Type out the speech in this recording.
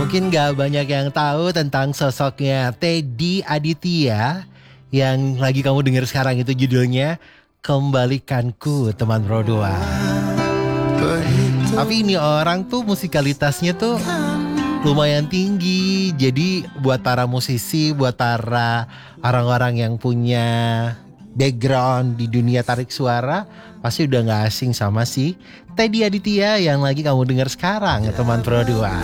Mungkin gak banyak yang tahu tentang sosoknya Teddy Aditya. Yang lagi kamu dengar sekarang itu judulnya Kembalikanku Teman Pro 2. Tapi ini orang tuh musikalitasnya tuh lumayan tinggi. Jadi buat para musisi, buat para orang-orang yang punya background di dunia tarik suara, pasti udah gak asing sama si Teddy Aditya yang lagi kamu dengar sekarang, teman Pro 2.